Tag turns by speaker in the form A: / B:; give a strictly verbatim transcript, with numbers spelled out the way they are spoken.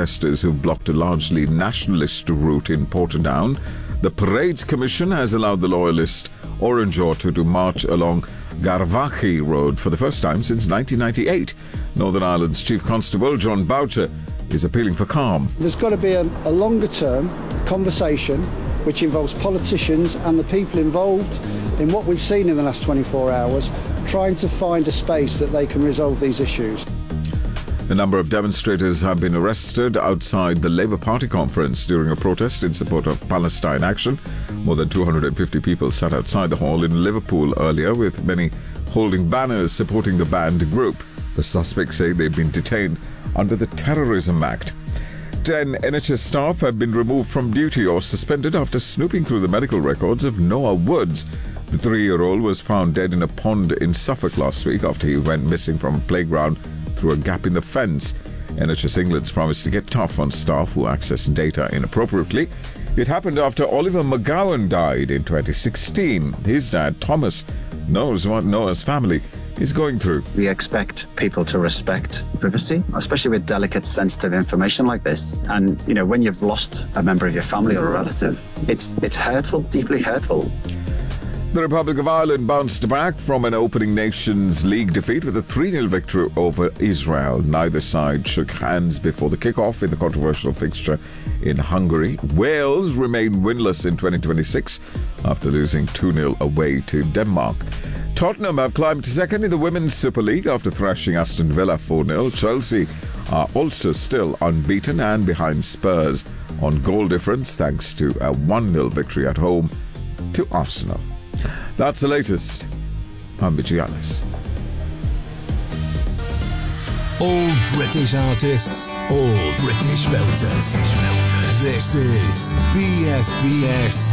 A: protesters who blocked a largely nationalist route in Portadown. The Parades Commission has allowed the loyalist Orange Auto to march along Garvachi Road for the first time since nineteen ninety-eight. Northern Ireland's Chief Constable John Boucher is appealing for calm.
B: There's got to be a, a longer-term conversation which involves politicians and the people involved in what we've seen in the last twenty-four hours, trying to find a space that they can resolve these issues.
A: A number of demonstrators have been arrested outside the Labour Party conference during a protest in support of Palestine Action. More than two hundred fifty people sat outside the hall in Liverpool earlier, with many holding banners supporting the banned group. The suspects say they've been detained under the Terrorism Act. Ten N H S staff have been removed from duty or suspended after snooping through the medical records of Noah Woods. The three-year-old was found dead in a pond in Suffolk last week after he went missing from a playground through a gap in the fence. N H S England's promised to get tough on staff who access data inappropriately. It happened after Oliver McGowan died in twenty sixteen. His dad, Thomas, knows what Noah's family is going through.
C: We expect people to respect privacy, especially with delicate, sensitive information like this. And, you know, when you've lost a member of your family or a relative, it's it's hurtful, deeply hurtful.
A: The Republic of Ireland bounced back from an opening Nations League defeat with a three nil victory over Israel. Neither side shook hands before the kick-off in the controversial fixture in Hungary. Wales remained winless in twenty twenty-six after losing two nil away to Denmark. Tottenham have climbed to second in the Women's Super League after thrashing Aston Villa four nil. Chelsea are also still unbeaten and behind Spurs on goal difference thanks to a one nil victory at home to Arsenal. That's the latest. I'm Vigianis.
D: All British artists, all British belters. This is B F B S